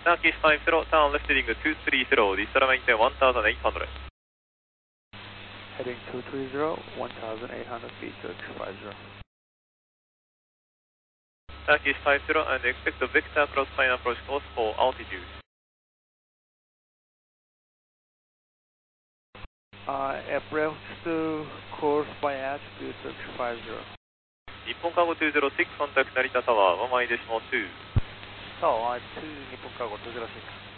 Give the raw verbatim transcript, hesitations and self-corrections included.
Turkish five zero, turn left heading two three zero, descend maintain one thousand eight hundred. Heading two three zero, one thousand eight hundred feet, Turkish five zero. Turkish five zero, and expect the vector cross final approach course for altitude. Uh, approach to course by altitude, Turkish five zero. Nippon Cargo two zero six, contact Narita Tower, one mile decimal two. Tower two, Nippon Cargo two zero six.